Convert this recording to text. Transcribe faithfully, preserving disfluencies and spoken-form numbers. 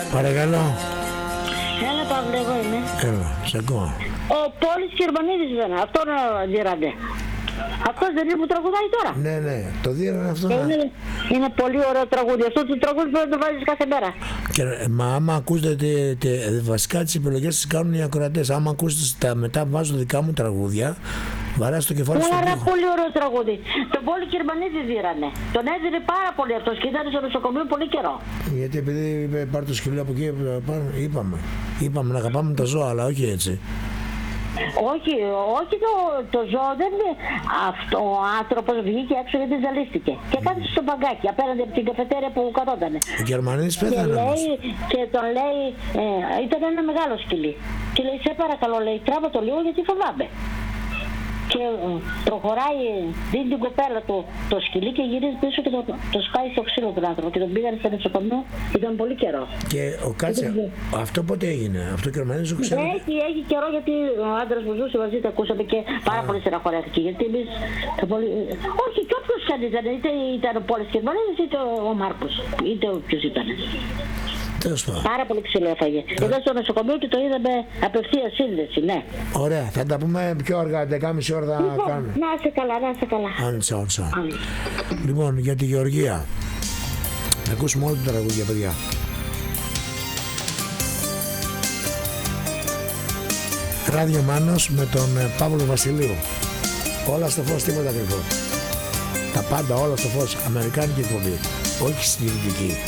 Παρακαλώ. Έλα Παύλο, εγώ είμαι. Έλα, σε ακούω. Ο Πόλης Κερμανίδης δεν είναι, αυτόν δίρανε. Αυτός δεν είναι που τραγουδάει τώρα. Ναι, ναι, το δίρανε αυτό. Ναι. Είναι, είναι πολύ ωραίο τραγούδι. Αυτό το τραγούδι πρέπει να το βάζεις κάθε μέρα. Και, μα άμα ακούσετε, τε, τε, βασικά τις επιλογές τις κάνουν οι ακροατές. Άμα ακούσετε τα μετά βάζω δικά μου τραγούδια, βαράς το κεφάλι στο Άρα τοίχο. πολύ ωραίο τραγούδι. Τον Πόλη Κερμανίδη δίρανε. Τον έδινε πάρα πολύ αυτός και ήταν στο νοσοκομείο πολύ καιρό. Γιατί επειδή είπε πάρ' το σκυλί από εκεί, πάρ', είπαμε. Είπαμε να αγαπάμε τα ζώα, αλλά όχι έτσι. Όχι, όχι το, το ζώο δεν είναι. Αυτό ο άνθρωπος βγήκε έξω γιατί ζαλίστηκε. Και κάθισε στο μπαγκάκι απέναντι από την καφετέρια που καθότανε. Ο Γερμανίδης Και, πέθανε όμως. λέει, και τον λέει, ε, ήταν ένα μεγάλο σκυλί. Και λέει, σε παρακαλώ, λέει, τράβα το λίγο γιατί φοβάμαι. Και ε, προχωράει, δίνει την κοπέλα του το σκυλί και γυρίζει πίσω και το, το σπάει στο ξύλο του άνθρωπο. Και τον πήγαν στο νοσοκομείο, ήταν πολύ καιρό. Και ο κάτσε, αυτό πότε έγινε, αυτό ο Γερμανίδης το ξέρω. Έχει, έχει καιρό γιατί ο άντρας που ζούσε μαζί τα ακούσαμε και πάρα πολύ στεναχωρέθηκε. Γιατί εμείς το πολύ... Όχι, και όποιος κανείς ήταν, είτε ήταν ο Πόλης Κερμανίδης είτε ο Μάρκος, είτε όποιος ήταν. Πάρα πολύ ξύλο έφαγε. Εδώ στο νοσοκομείο και το είδαμε απευθείας σύνδεση, ναι. Ωραία, θα τα πούμε πιο αργά, δεκάμιση ώρα θα λοιπόν, κάνουμε. να είσαι καλά, να είσαι καλά. Άντσα, άντσα. Λοιπόν, για τη Γεωργία. Θα ακούσουμε όλα τα τραγούδια, παιδιά. Ράδιο Μάνος με τον Παύλο Βασιλείου. Όλα στο φως, τίποτα κρυφό. Τα πάντα όλα στο φως. Αμερικάνικη εκπομπή. Όχι στην δυτική.